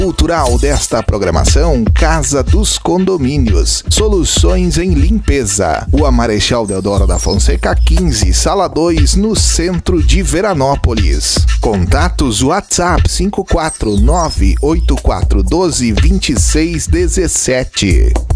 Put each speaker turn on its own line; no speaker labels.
cultural desta programação, Casa dos Condomínios. Soluções em limpeza. Rua Marechal Deodoro da Fonseca 15, Sala 2, no centro de Veranópolis. Contatos WhatsApp 54984122617.